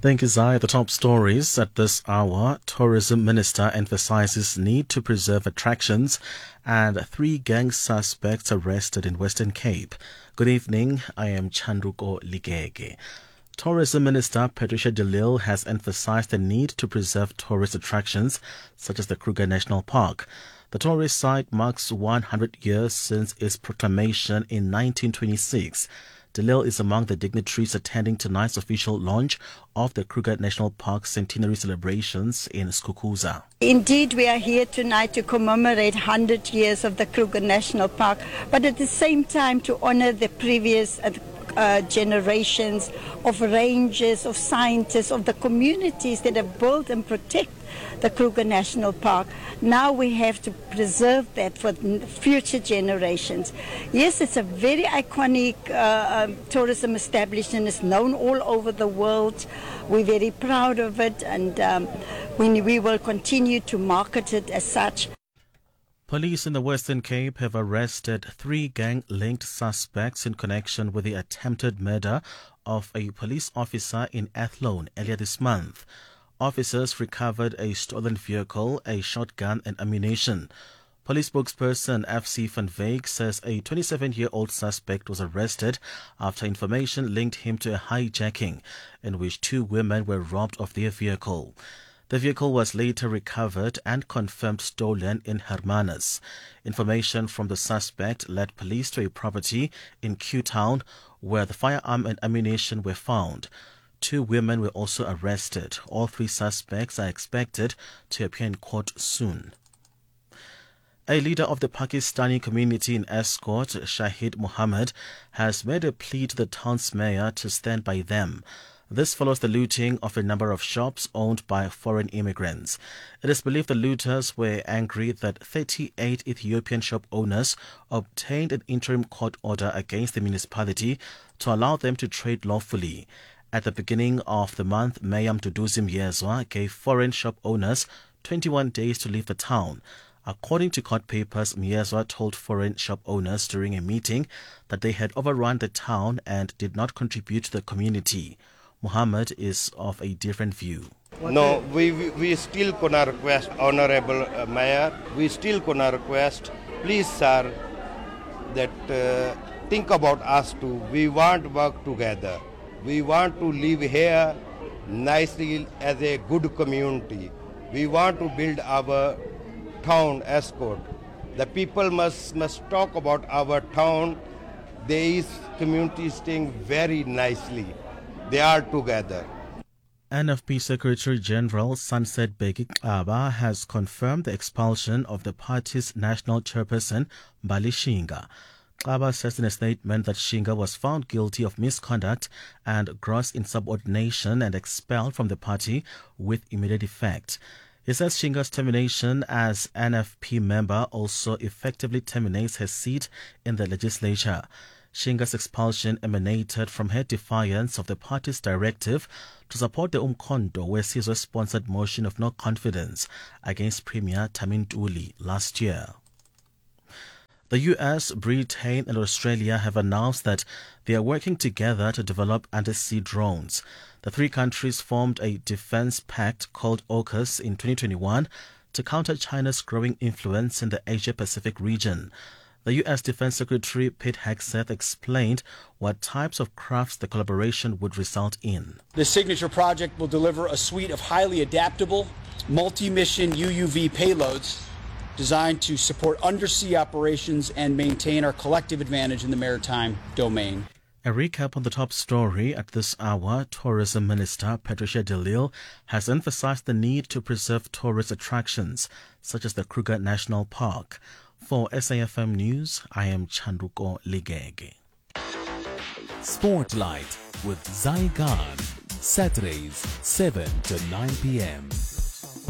Thank you, Zai. The top stories at this hour. Tourism Minister emphasizes need to preserve attractions and 3 gang suspects arrested in Western Cape. Good evening. I am Chanduko Ligege. Tourism Minister Patricia de Lille has emphasized the need to preserve tourist attractions such as the Kruger National Park. The tourist site marks 100 years since its proclamation in 1926. De Lille is among the dignitaries attending tonight's official launch of the Kruger National Park centenary celebrations in Skukuza. Indeed, we are here tonight to commemorate 100 years of the Kruger National Park, but at the same time to honor the previous generations of rangers, of scientists, of the communities that have built and protect the Kruger National Park. Now we have to preserve that for future generations. Yes, it's a very iconic tourism establishment. It's known all over the world. We're very proud of it, and we will continue to market it as such. Police in the Western Cape have arrested 3 gang-linked suspects in connection with the attempted murder of a police officer in Athlone earlier this month. Officers recovered a stolen vehicle, a shotgun and ammunition. Police spokesperson FC van Wyk says a 27-year-old suspect was arrested after information linked him to a hijacking in which 2 women were robbed of their vehicle. The vehicle was later recovered and confirmed stolen in Hermanus. Information from the suspect led police to a property in Q Town where the firearm and ammunition were found. 2 women were also arrested. All 3 suspects are expected to appear in court soon. A leader of the Pakistani community in Escort, Shahid Mohammed, has made a plea to the town's mayor to stand by them. This follows the looting of a number of shops owned by foreign immigrants. It is believed the looters were angry that 38 Ethiopian shop owners obtained an interim court order against the municipality to allow them to trade lawfully. At the beginning of the month, Mayor Mduduzi Myezwa gave foreign shop owners 21 days to leave the town. According to court papers, Myezwa told foreign shop owners during a meeting that they had overrun the town and did not contribute to the community. Muhammad is of a different view. No, we still gonna request, Honorable Mayor, we still gonna request, please sir, that think about us too. We want to work together. We want to live here nicely as a good community. We want to build our town Escort. The people must talk about our town. There is community staying very nicely. They are together. NFP Secretary General Sunset Bheki Xaba has confirmed the expulsion of the party's national chairperson, Mbali Shinga. Xaba says in a statement that Shinga was found guilty of misconduct and gross insubordination and expelled from the party with immediate effect. He says Shinga's termination as NFP member also effectively terminates her seat in the legislature. Shinga's expulsion emanated from her defiance of the party's directive to support the Umkhonto Wesizwe-sponsored motion of no confidence against Premier Thami Ntuli last year. The US, Britain and Australia have announced that they are working together to develop undersea drones. The 3 countries formed a defense pact called AUKUS in 2021 to counter China's growing influence in the Asia-Pacific region. The U.S. Defense Secretary Pete Hegseth explained what types of crafts the collaboration would result in. The signature project will deliver a suite of highly adaptable, multi-mission UUV payloads designed to support undersea operations and maintain our collective advantage in the maritime domain. A recap on the top story at this hour. Tourism Minister Patricia de Lille has emphasized the need to preserve tourist attractions such as the Kruger National Park. For SAFM News, I am Chanduko Ligege. Spotlight with Zygarde, Saturdays 7 to 9 p.m.